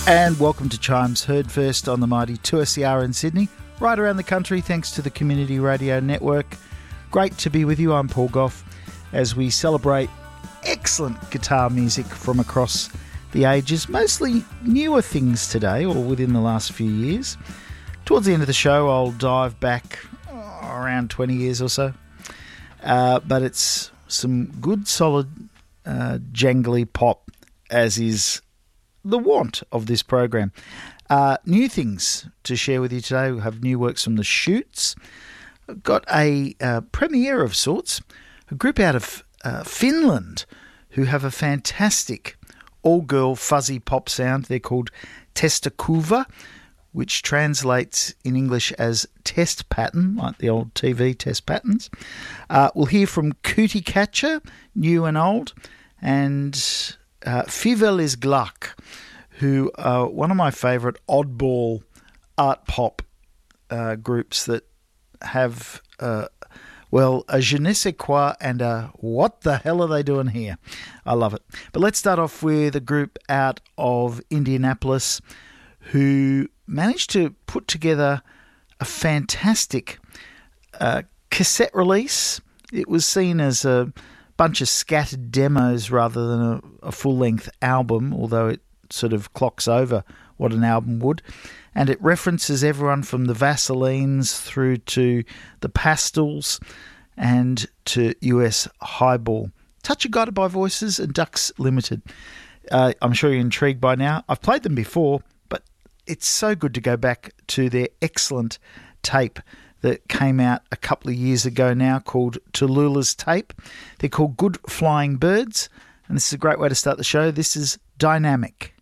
And welcome to Chimes, heard first on the mighty 2SER in Sydney, right around the country thanks to the Community Radio Network. Great to be with you. I'm Paul Gough as we celebrate excellent guitar music from across the ages, mostly newer things today or within the last few years. Towards the end of the show, I'll dive back around 20 years or so. But it's some good, solid, jangly pop, as is the want of this program. New things to share with you today. We have new works from the Shoots. I've got a premiere of sorts, a group out of Finland who have a fantastic all-girl fuzzy pop sound. They're called Testakuva, which translates in English as test pattern, like the old TV test patterns. We'll hear from Cootie Catcher, new and old, and Fivel is Gluck, who are one of my favourite oddball art pop groups that have, a je ne sais quoi and a what the hell are they doing here? I love it. But let's start off with a group out of Indianapolis who managed to put together a fantastic cassette release. It was seen as a bunch of scattered demos rather than a full-length album, although it sort of clocks over what an album would. And it references everyone from the Vaselines through to the Pastels and to US Highball. Touch of Guided by Voices and Ducks Limited. I'm sure you're intrigued by now. I've played them before, but it's so good to go back to their excellent tape that came out a couple of years ago now called Tallulah's Tape. They're called Good Flying Birds, and this is a great way to start the show. This is Dynamic.